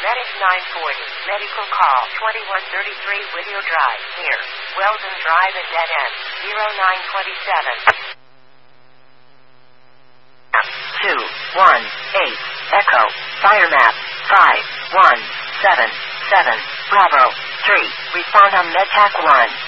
Medic 940, medical call 2133 Whittier Drive, near Weldon Drive at dead end, 0927. 218, Echo, fire map, 5177, Bravo, 3, respond on MedTac 1.